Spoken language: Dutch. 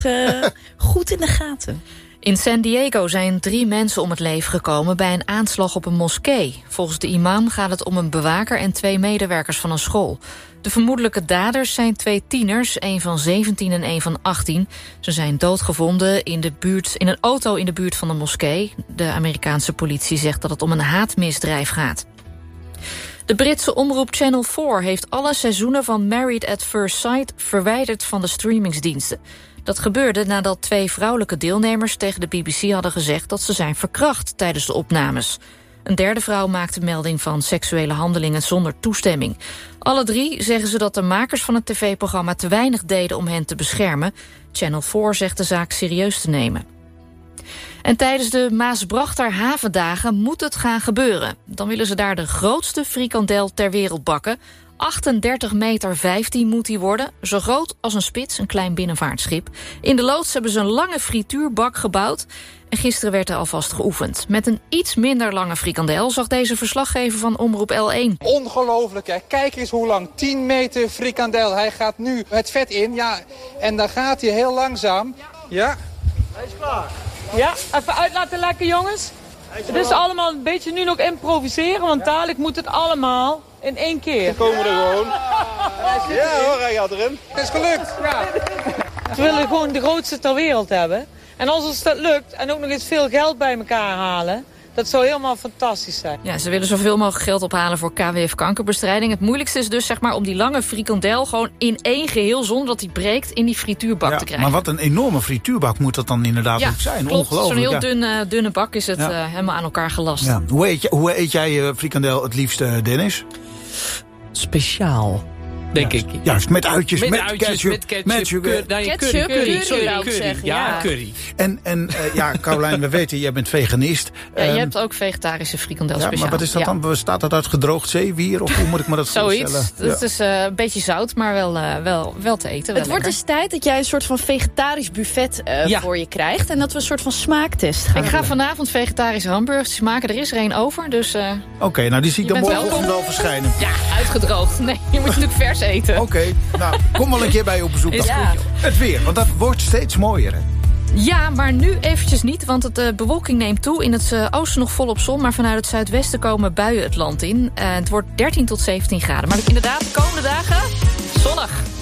goed in de gaten. In San Diego zijn 3 mensen om het leven gekomen bij een aanslag op een moskee. Volgens de imam gaat het om een bewaker en 2 medewerkers van een school. De vermoedelijke daders zijn 2 tieners, 1 van 17 en 1 van 18. Ze zijn doodgevonden in een auto in de buurt van de moskee. De Amerikaanse politie zegt dat het om een haatmisdrijf gaat. De Britse omroep Channel 4 heeft alle seizoenen van Married at First Sight verwijderd van de streamingsdiensten. Dat gebeurde nadat 2 vrouwelijke deelnemers tegen de BBC hadden gezegd dat ze zijn verkracht tijdens de opnames. Een 3e vrouw maakte melding van seksuele handelingen zonder toestemming. Alle 3 zeggen ze dat de makers van het tv-programma te weinig deden om hen te beschermen. Channel 4 zegt de zaak serieus te nemen. En tijdens de Maasbrachter Havendagen moet het gaan gebeuren. Dan willen ze daar de grootste frikandel ter wereld bakken. 38,15 meter moet die worden, zo groot als een spits, een klein binnenvaartschip. In de loods hebben ze een lange frituurbak gebouwd. En gisteren werd er alvast geoefend. Met een iets minder lange frikandel zag deze verslaggever van Omroep L1. Ongelooflijk, hè? Kijk eens hoe lang. 10 meter frikandel. Hij gaat nu het vet in. Ja, en dan gaat hij heel langzaam. Ja. Hij is klaar. Ja, even uit laten lekken, jongens. Het is allemaal een beetje nu nog improviseren, want dadelijk moet het allemaal in 1 keer. Dan komen we er gewoon. Ja hoor, hij gaat erin. Het is gelukt. Ja. We willen gewoon de grootste ter wereld hebben. En als ons dat lukt en ook nog eens veel geld bij elkaar halen, dat zou helemaal fantastisch zijn. Ja, ze willen zoveel mogelijk geld ophalen voor KWF-kankerbestrijding. Het moeilijkste is dus zeg maar om die lange frikandel gewoon in 1 geheel, zonder dat die breekt, in die frituurbak te krijgen. Maar wat een enorme frituurbak moet dat dan inderdaad ook zijn. Klopt. Ongelooflijk. Zo'n heel dunne bak is het helemaal aan elkaar gelast. Ja. Hoe eet jij je frikandel het liefst, Dennis? Speciaal. Denk ik. Juist, met uitjes, met ketchup, met sugar. Curry. Ja, curry. En Carolijn, we weten, jij bent veganist. Ja, je hebt ook vegetarische frikandel speciaal. Maar wat is dat dan? Bestaat dat uit gedroogd zeewier? Of hoe moet ik me dat voorstellen? Zoiets. Het is een beetje zout, maar wel te eten. Het wordt dus tijd dat jij een soort van vegetarisch buffet voor je krijgt. En dat we een soort van smaaktest gaan doen. Ik ga vanavond vegetarische hamburgers maken. Er is er 1 over, dus... Oké, nou die zie ik dan morgen wel verschijnen. Ja, uitgedroogd. Nee, je moet natuurlijk vers eten. Oké, nou, kom wel een keer bij je op bezoek. Het weer, want dat wordt steeds mooier, hè? Ja, maar nu eventjes niet, want de bewolking neemt toe. In het oosten nog volop zon, maar vanuit het zuidwesten komen buien het land in. Het wordt 13 tot 17 graden. Maar inderdaad, de komende dagen zonnig.